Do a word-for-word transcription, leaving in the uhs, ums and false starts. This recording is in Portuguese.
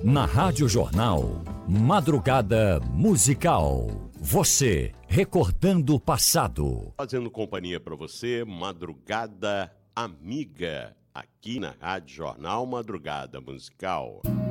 Na Rádio Jornal, Madrugada Musical. Você, recordando o passado. Fazendo companhia para você, Madrugada Amiga, aqui na Rádio Jornal Madrugada Musical.